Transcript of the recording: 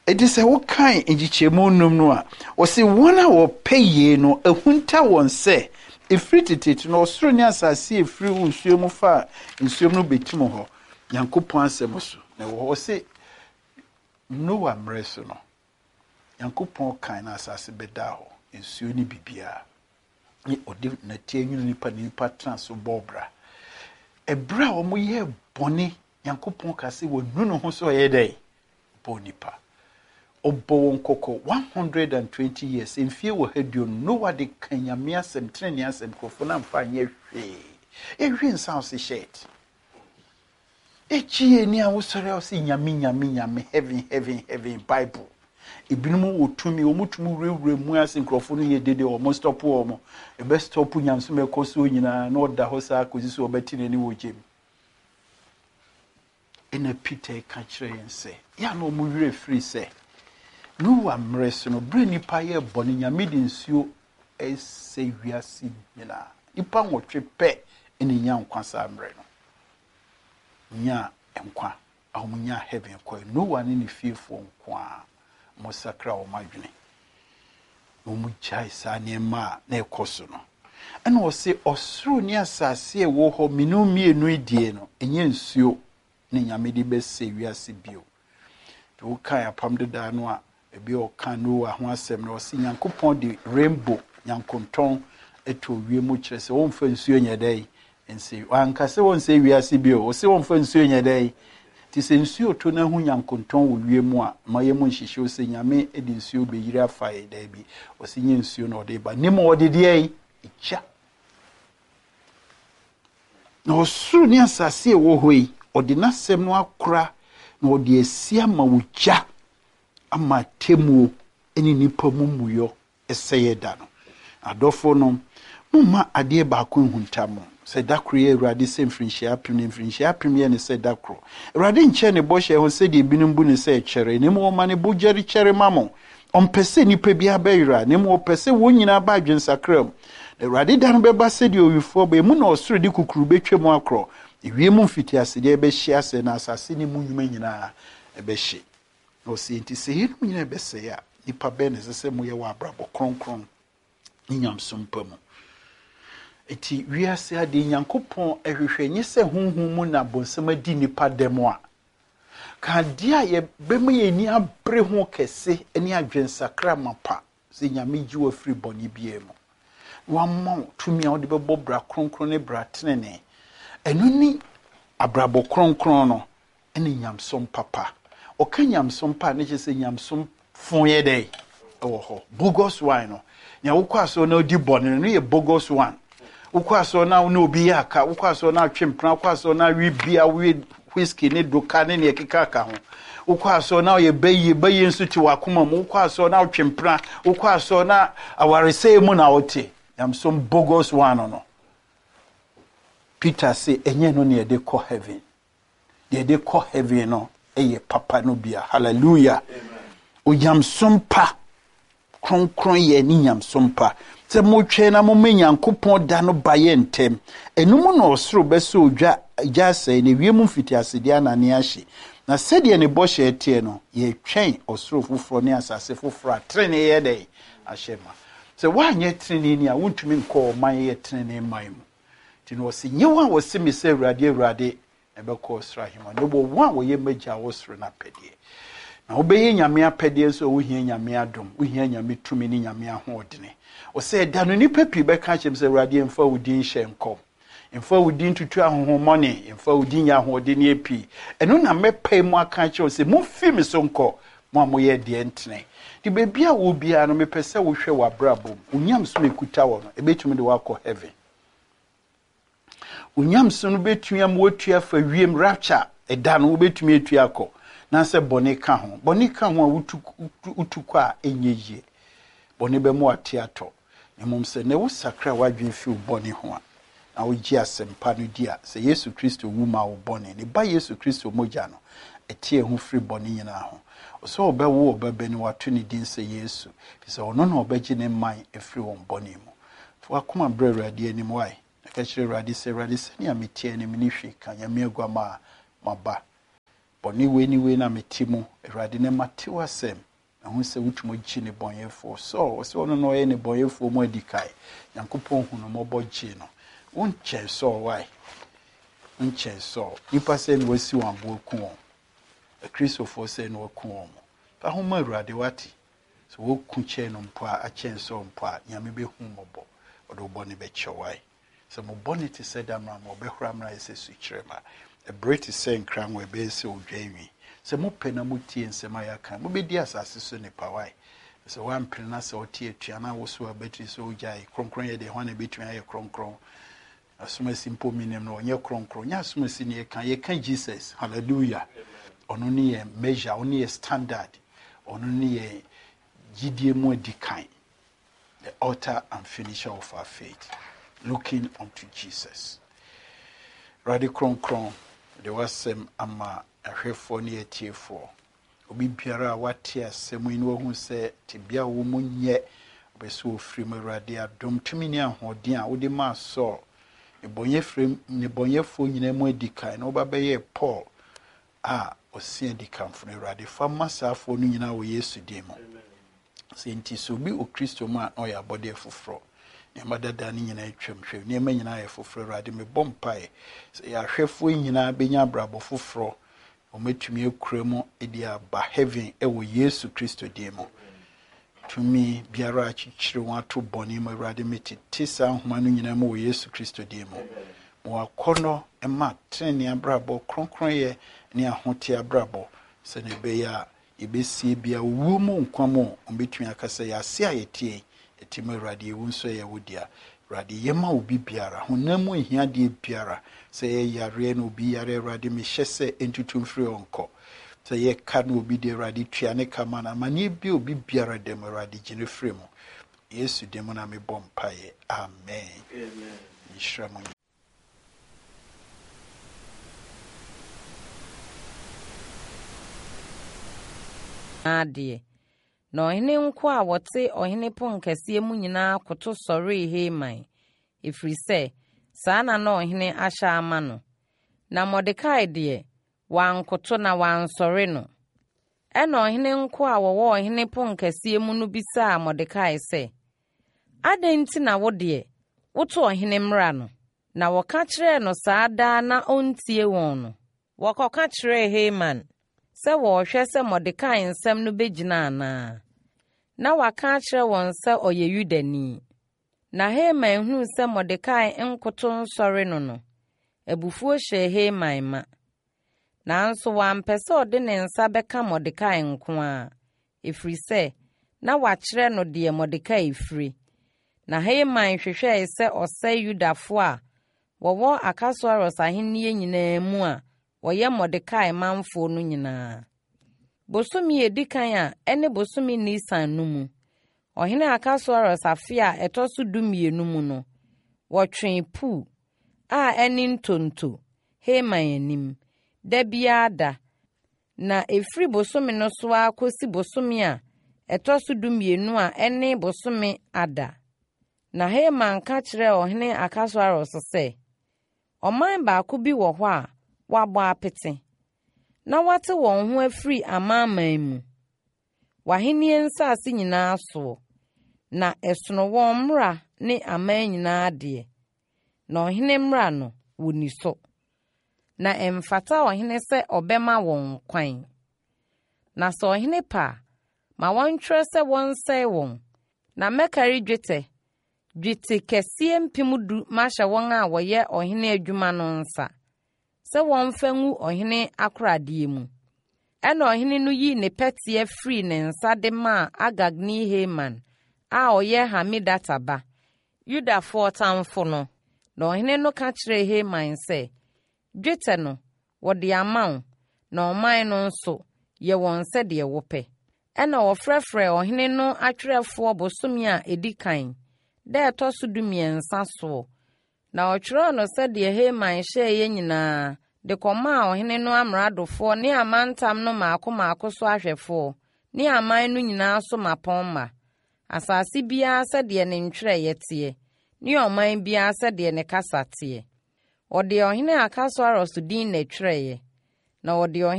It is a what kind in Jichemunum noa. Or see one hour pay ye no a winter one say. If free it no Australians I see a free Usumu far in Sumu Betimoho. Yanko Pansemusu. Now say no one resono. Yanko Pon kind as I say bedaho in Suni Bibia. Ye odi na tie nipa trans bobra. Ebra omo ye boni Yankopon kase wo nunu ho so ye dey bonipa. Obo nkoko 120 years in fie wo hadio no wade kanyame asem trene asem krofo na mfa nye hwe. Ehwe nsa se shet. Echi eni a wo sore o se nyame heaven Bible. Ibinumu otumi omutumu rewre mu ase nkrofo no ye dede o mo stop o mo e be stop nyamso me koso nyina na oda ho sa akozi so obati nani wo jem ena Peter ka kire yense ya no mu wire free se no wa mreso no bre nipa ye boni nyame de nsuo ese wiase nyina nipa nwotwe pe ene nya nkwa sa mre no nya nkwa amunya heaven ko no wa ne fiefo nkwa Mosakra o madwene no mu chai sa nema na ekoso no ena o se osoro ni asase e wo ho minu mienu idie no enye nsuo ne nyame di bese wiase bio to kan apam de da no a ebi o kan no a ho asem no o se Yankopon de rainbow Yankonton eto wie mu kire se won fa nsuo nya dai ense anka se won se wiase bio o se won fa nsuo nya dai ti se nsuo to na hu Yankonton wo wie mu a maye mu nhihye o se nyame edi nsuo be yiri afa e da bi o se nye nsuo no de ba nemo o de de icha no suru ni asase e wo hoi o de nasem no akora na o de asia ma wuja ama temu eni nipa mumuyo eseye da no adofo no mumma ade ba ko huntamu se dakro ye Awurade se mfrinhia apem ye ne se dakro Awurade nche ne boshe ho se de binum bu ne se kere ne mo ma ne bojeri kere mamo ompese nipa bia bayira ne mo pese wo nyina ba adwensakram Awurade dan beba se de owifo ba mu na osoro de kukuru betwem akro ewie mu mfiti ase de be hia se na asase ne mu nyuma nyina ebe hye no se nti se hinu nyina be se ya nipa be ne se mu ye wa abrabo kronkron nyamsompa mu eti wiase ade Nyankopon ehwehwenye se honhom mu na bonsema di nipa demo a ka dia ye bemu ye ni abre ho kese eni adwensakra mapa se nyame gi wa free boni bie mu wamma tumi a ode bebo bra kronkron ne bra tenene enu ni abrabo kronkron no eni nyamsom papa o ka nyamsom pa ne se nyamsom fon ye dai oho bogus wine no nya wokwaso na odi boni no ye bogus one ukwaso na no obi aka ukwaso na twempra ukwaso na wi bia wi whisky ne doka ne ekeka ka ho ukwaso na ye bayi nsu ti wakoma mu ukwaso na twempra ukwaso na awarese mu na ote am some bogus one no Peter say enye no ne de ko heaven de ko heaven no eye papa no bia hallelujah o yam sompa kronkron ye ni yam sompa se mo twe na mo Nyankopon da no baye ntem enum no osoro beso odwa jase ne wiem mfiti asede anane ahye na sede ne boshe etie no ye twen osoro foforo ne asase foforo atrene ye dai ahyema se wanye trene ni a wontumi nko man ye trene man mu ti no se nyewa wo se mi se Awurade ebekọ osoro ahema no bo wa wo ye magya osoro na pedie na obeye nyame apede so wo hia nyame adom wo hia nyame tumi ni nyame ahodene o se da no nipa pi be ka chem se Awurade mfa wudin hye nkom mfa wudin tutu ahohomone mfa wudin ya ahodene epi eno na mepai mu aka che se mo fi mi so nko mo amoye de entene di bebia wo bia no mepese wo hwe wa brabom unyam so mekuta wo no ebetumi de wakọ heaven unyam so no betumi am wotua fa wiem rapture eda no wo betumi etua akọ na se bone ka ho a utuko a enyeje bone be mo atiato nemum se ne wo sakra wadwen fi bone ho a na wo gi asempa no dia se Yesu Kristo wu ma wo bone ne ba Yesu Kristo moja no etie ho free bone nyina ho so obewo obebe ni watu ni din se Yesu se ono na obeji ne man efri won bone mu fo akoma bra Awurade anim wai na ka kire Awurade se ni ametie ne mini hwe kan ya me agua ma ba bɔne we na metimo Awurade ne mate wasɛm na ho sɛ wotumi gye ne bɔnyɛfoɔ so ɔsɛ ɔno no ɔyɛ ne bɔnyɛfoɔ mu adikae Nyankopɔn hu no mmɔbɔ gye no wonkyɛn so why nkyɛn so nipa sɛ ne wasi wɔn aboɔ ku wɔn akristofoɔ sɛ ne waku wɔn fa ho ma Awurade wate so woku kyɛn no mpo a akyɛn so mpo a Nyame bɛhu mmɔbɔ ɔde bɔne bɛkyɛ why sɛ mo bɔne te sɛ da mra ma ɔbɛhora mra yɛ sɛ sukyerɛ ma ɛbrɛ te sɛ nkra ngo ɛbɛyɛ sɛ odwanwi sɛ mopɛ na motie nsɛm a yɛaka mobɛdi asase so nipa why sɛ woampere na sɛ ɔte atua na wo so a bɛtiri sɛ wogyae kronkron yɛ deɛ hɔ na bɛtumi ayɛ kronkron asomasi mpo minim no ɔnyɛ kronkron nyɛ asomasi ne yɛka Jesus hallelujah ɔno ne yɛ measure ɔno ne yɛ standard ɔno ne yɛ gyidie mu adikan the author and finisher of our faith looking unto Jesus Radi kronkron de wasɛm ama ahwɛfoɔ ne atiefoɔ obi biara a wate asɛm yi no wahu sɛ tebea wo mu nyɛ ɔbɛsɛ ofiri mu Awurade adom tumi ne ahoɔden a wode ma Saul ne bɔnyɛfoɔ nyinaa mu adikan na wobɛbɛyɛ Paul a ɔsi adikanfo no Awurade fa ma saafoɔ no nyinaa wɔ Yesu din mu sɛ nti so bi o Kristo mu a ɔyɛ abɔde foforɔ nneɛma dada no nyinaa twamhwɛ nneɛma nyinaa yɛ foforɔ Awurade mebɔ mpaeɛ sɛ yɛahwɛfoɔ nyinaa bɛnya abrabɔ foforɔ ɔmɛtumi akura mu de aba heaven ɛwɔ Yesu Kristo din mu tumi biara akyekyere wɔn ato bɔne mu Awurade metete saa nhoma no nyinaa mu wɔ Yesu Kristo din mu ma wakɔnɔ ɛma trenee abrabɔ kronkronyɛ ne ahote abrabɔ sɛ ne bɛyɛ a yɛbɛsie bia wuo mu nkwa mu ɔmbɛtumi aka sɛ yɛase a yɛtie ɛtim Awurade yɛwu nso yɛ wo dia Awurade yɛma obi biara honam mu hiadeɛ biara sɛ yɛyareɛ na obi yare Awurade mehyɛ sɛ ɛntutum firi ɔnkɔ sɛ yɛka na obi de Awurade tua ne kama na amanneɛ bi obi biara dɛm Awurade gyene firi mu Yesu din mu na mebɔ mpaeɛ amen nhyira mu adie na ɔhene nko a wɔte ɔhene pon kɛseɛ mu nyinaa koto sɔre Haman ɛfiri sɛ saa na ɔhene ahyɛ ama no na Mordekai deɛ wankoto na wansɔre no ɛna ɔhene nko a wɔwɔ ɔhene pon kɛseɛ mu no bisaa Mordekai sɛ adɛn nti na wo deɛ woto ɔhene mmra no na wɔka kyerɛɛ no saa daa na ɔntie wɔn no wɔkɔka kyerɛɛ Haman sɛ wɔhwɛ sɛ Mordekai nsɛm no bɛgyina anaa na waka akyerɛ wɔn sɛ ɔyɛ Yudani na Haman huu sɛ Mordekai nkoto nsɔre no abufuo hyɛ Haman ma nanso wampɛ sɛ ɔde ne nsa bɛka Mordekai nko a ɛfiri sɛ na wakyerɛ no deɛ Mordekai firi na Haman hwehwɛe sɛ ɔsɛe Yudafoɔ a wɔwɔ Akaswaros ahenni nyinaa mu a wɔyɛ Mordekai manfo no nyinaa bosomi edikan a ɛne bosomi Nisan no mu ɔhene Akaswaros afe a ɛtɔ so 12 mu no wɔtwe pu a ɛne ntonto Haman anim da biara da na efiri bosomi no so akosi bosomi a ɛtɔ so 12 a ɛne bosomi ada na Haman ka kyerɛ ɔhene Akaswaros sɛ ɔman baako bi wɔ hɔ a wabɔ apete na wate wɔn ho afiri amaaman mu wahenie nsase nyinaa so na ɛsono wɔn mmra ne aman nyinaa deɛ na ɔhene mmra no woni so na ɛmfata ɔhene sɛ ɔbɛma wɔn kwan na sɛ ɔhene pa ma wɔntwerɛ sɛ wɔnsɛe wɔn na mɛkari dwete kɛseɛ mpem 10 mahyɛ wɔn a wɔyɛ ɔhene adwuma no nsa sɛ wɔmfa ngu ɔhene akoradeɛ mu ɛna ɔhene no yi ne pɛteɛ firi ne nsa de ma Agagni Haman a ɔyɛ Hamidata ba Yudafoɔ tamfo no na ɔhene no ka kyerɛ Haman sɛ dwetɛ no wɔde ama wo na ɔman no nso yɛ wɔn sɛ deɛ wopɛ ɛna wɔfrɛfrɛ ɔhene no atwerɛfoɔ bosomi a edikan da ɛtɔ so 12 so na ɔtwerɛ no sɛ deɛ Haman hyɛɛ nyinaa de kɔmaa ɔhene no amradofoɔ ne amantam no maako so ahwɛfoɔ ne aman no nyinaa so mapɔnma asase biara sɛ deɛ ne ntwerɛeɛ teɛ ne ɔman biara sɛ deɛ ne kasa teɛ ɔde ɔhene Akaswaros din na twerɛeɛ na ɔde